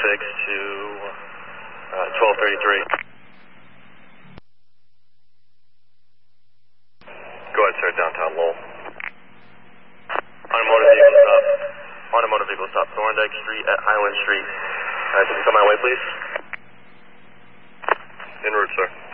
to 1233. Go ahead, sir, downtown Lowell. Automotive vehicle stop. Automotive vehicle stop. Thorndike Street at Highland Street. Can you come my way, please? En route, sir.